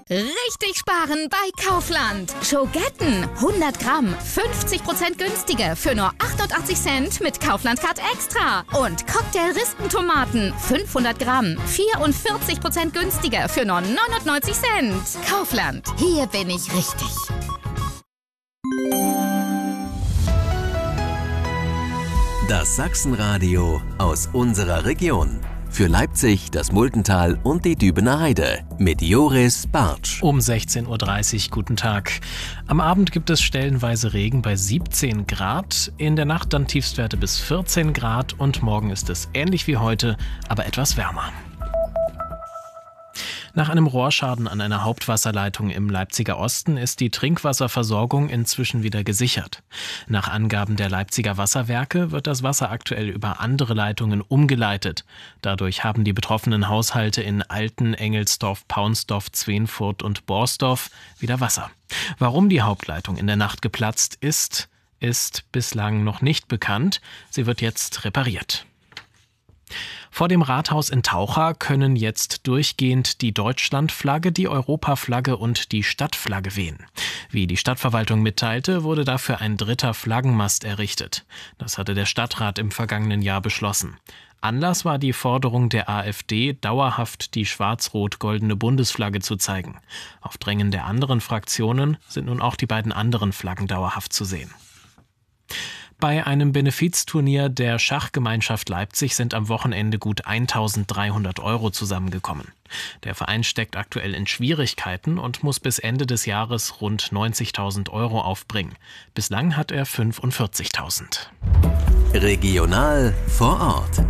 Richtig sparen bei Kaufland. Schogetten 100 Gramm, 50% günstiger für nur 88 Cent mit Kaufland Card Extra. Und Cocktail-Rispentomaten 500 Gramm, 44% günstiger für nur 99 Cent. Kaufland, hier bin ich richtig. Das Sachsenradio aus unserer Region. Für Leipzig, das Multental und die Dübener Heide mit Joris Bartsch. Um 16.30 Uhr, guten Tag. Am Abend gibt es stellenweise Regen bei 17 Grad, in der Nacht dann Tiefstwerte bis 14 Grad und morgen ist es ähnlich wie heute, aber etwas wärmer. Nach einem Rohrschaden an einer Hauptwasserleitung im Leipziger Osten ist die Trinkwasserversorgung inzwischen wieder gesichert. Nach Angaben der Leipziger Wasserwerke wird das Wasser aktuell über andere Leitungen umgeleitet. Dadurch haben die betroffenen Haushalte in Alten, Engelsdorf, Paunsdorf, Zwenfurt und Borsdorf wieder Wasser. Warum die Hauptleitung in der Nacht geplatzt ist bislang noch nicht bekannt. Sie wird jetzt repariert. Vor dem Rathaus in Taucha können jetzt durchgehend die Deutschlandflagge, die Europaflagge und die Stadtflagge wehen. Wie die Stadtverwaltung mitteilte, wurde dafür ein dritter Flaggenmast errichtet. Das hatte der Stadtrat im vergangenen Jahr beschlossen. Anlass war die Forderung der AfD, dauerhaft die schwarz-rot-goldene Bundesflagge zu zeigen. Auf Drängen der anderen Fraktionen sind nun auch die beiden anderen Flaggen dauerhaft zu sehen. Bei einem Benefizturnier der Schachgemeinschaft Leipzig sind am Wochenende gut 1.300 € zusammengekommen. Der Verein steckt aktuell in Schwierigkeiten und muss bis Ende des Jahres rund 90.000 € aufbringen. Bislang hat er 45.000. Regional vor Ort.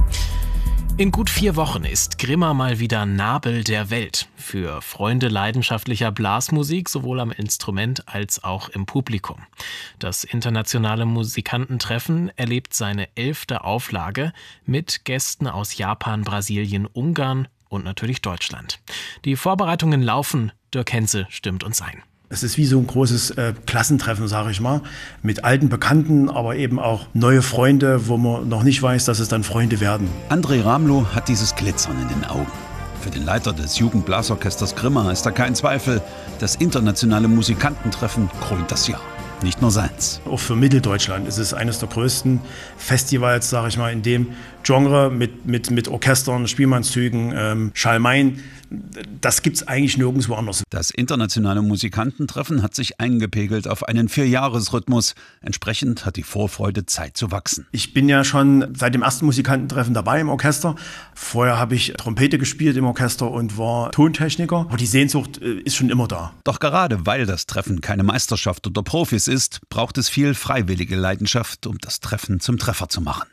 In gut 4 Wochen ist Grimma mal wieder Nabel der Welt. Für Freunde leidenschaftlicher Blasmusik sowohl am Instrument als auch im Publikum. Das internationale Musikantentreffen erlebt seine 11. Auflage mit Gästen aus Japan, Brasilien, Ungarn und natürlich Deutschland. Die Vorbereitungen laufen. Dirk Henze stimmt uns ein. Es ist wie so ein großes Klassentreffen, sage ich mal, mit alten Bekannten, aber eben auch neue Freunde, wo man noch nicht weiß, dass es dann Freunde werden. André Ramlow hat dieses Glitzern in den Augen. Für den Leiter des Jugendblasorchesters Grimma ist da kein Zweifel. Das internationale Musikantentreffen krönt das Jahr. Nicht nur seins. Auch für Mitteldeutschland ist es eines der größten Festivals, sage ich mal, in dem Genre mit Orchestern, Spielmannszügen, Schalmeien. Das gibt's eigentlich nirgendwo anders. Das internationale Musikantentreffen hat sich eingepegelt auf einen 4-Jahres-Rhythmus. Entsprechend hat die Vorfreude Zeit zu wachsen. Ich bin ja schon seit dem ersten Musikantentreffen dabei im Orchester. Vorher habe ich Trompete gespielt im Orchester und war Tontechniker. Aber die Sehnsucht ist schon immer da. Doch gerade weil das Treffen keine Meisterschaft unter Profis ist, braucht es viel freiwillige Leidenschaft, um das Treffen zum Treffer zu machen.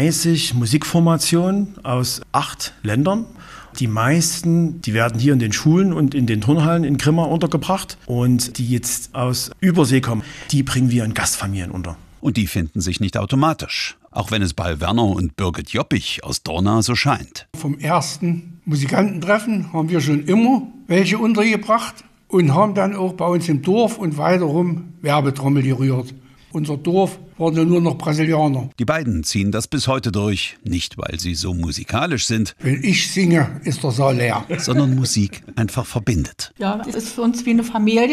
30 Musikformationen aus 8 Ländern. Die meisten, die werden hier in den Schulen und in den Turnhallen in Grimma untergebracht. Und die jetzt aus Übersee kommen, die bringen wir in Gastfamilien unter. Und die finden sich nicht automatisch. Auch wenn es bei Werner und Birgit Joppich aus Dorna so scheint. Vom ersten Musikantentreffen haben wir schon immer welche untergebracht und haben dann auch bei uns im Dorf und weiterum Werbetrommel gerührt. Unser Dorf waren ja nur noch Brasilianer. Die beiden ziehen das bis heute durch. Nicht, weil sie so musikalisch sind. Wenn ich singe, ist der Saal leer. Sondern Musik einfach verbindet. Ja, das ist für uns wie eine Familie.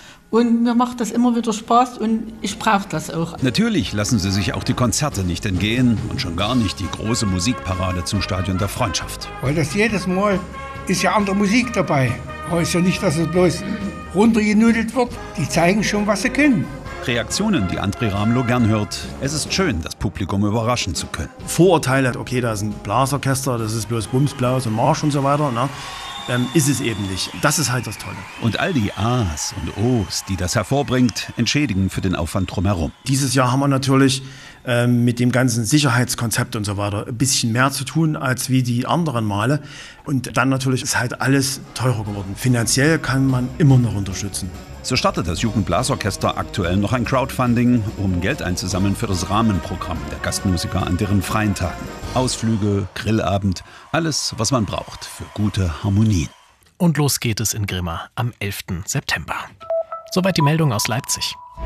Und mir macht das immer wieder Spaß und ich brauche das auch. Natürlich lassen sie sich auch die Konzerte nicht entgehen und schon gar nicht die große Musikparade zum Stadion der Freundschaft. Weil das jedes Mal ist ja andere Musik dabei. Aber ist ja nicht, dass es bloß runtergenudelt wird. Die zeigen schon, was sie können. Reaktionen, die André Ramlow gern hört. Es ist schön, das Publikum überraschen zu können. Vorurteile, okay, da ist ein Blasorchester, das ist bloß Bums, Blaus und Marsch und so weiter, ne? Ist es eben nicht. Das ist halt das Tolle. Und all die A's und O's, die das hervorbringt, entschädigen für den Aufwand drumherum. Dieses Jahr haben wir natürlich mit dem ganzen Sicherheitskonzept und so weiter ein bisschen mehr zu tun als wie die anderen Male. Und dann natürlich ist halt alles teurer geworden. Finanziell kann man immer noch unterstützen. So startet das Jugendblasorchester aktuell noch ein Crowdfunding, um Geld einzusammeln für das Rahmenprogramm der Gastmusiker an deren freien Tagen. Ausflüge, Grillabend, alles, was man braucht für gute Harmonien. Und los geht es in Grimma am 11. September. Soweit die Meldung aus Leipzig.